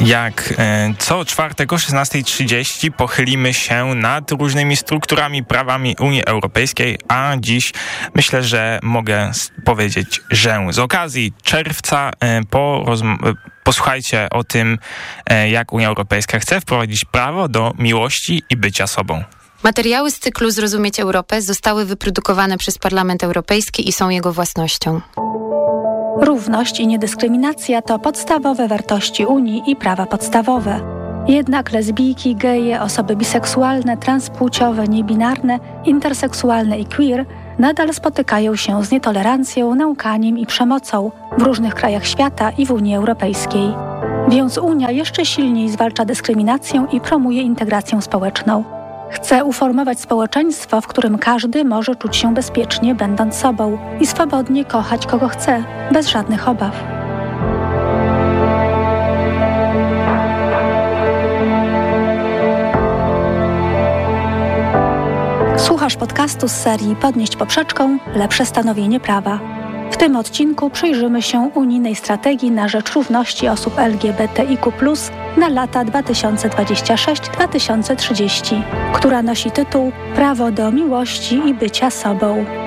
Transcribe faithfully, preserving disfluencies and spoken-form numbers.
Jak co czwartek o szesnastej trzydzieści pochylimy się nad różnymi strukturami, prawami Unii Europejskiej, a dziś myślę, że mogę powiedzieć, że z okazji czerwca po rozm- posłuchajcie o tym, jak Unia Europejska chce wprowadzić prawo do miłości i bycia sobą. Materiały z cyklu Zrozumieć Europę zostały wyprodukowane przez Parlament Europejski i są jego własnością. Równość i niedyskryminacja to podstawowe wartości Unii i prawa podstawowe. Jednak lesbijki, geje, osoby biseksualne, transpłciowe, niebinarne, interseksualne i queer nadal spotykają się z nietolerancją, nękaniem i przemocą w różnych krajach świata i w Unii Europejskiej. Więc Unia jeszcze silniej zwalcza dyskryminację i promuje integrację społeczną. Chce uformować społeczeństwo, w którym każdy może czuć się bezpiecznie, będąc sobą i swobodnie kochać kogo chce, bez żadnych obaw. Słuchasz podcastu z serii Podnieść poprzeczką – lepsze stanowienie prawa. W tym odcinku przyjrzymy się unijnej strategii na rzecz równości osób L G B T I Q plus, na lata dwa tysiące dwudziesty szósty do dwa tysiące trzydziestego, która nosi tytuł Prawo do miłości i bycia sobą.